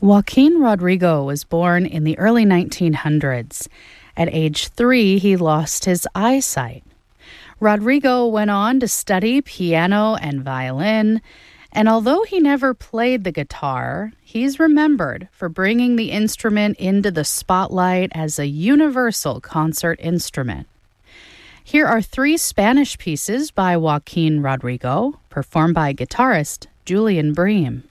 Joaquin Rodrigo was born in the early 1900s. At age 3, he lost his eyesight. Rodrigo went on to study piano and violin, and although he never played the guitar, he's remembered for bringing the instrument into the spotlight as a universal concert instrument. Here are 3 Spanish pieces by Joaquin Rodrigo, performed by guitarist Julian Bream.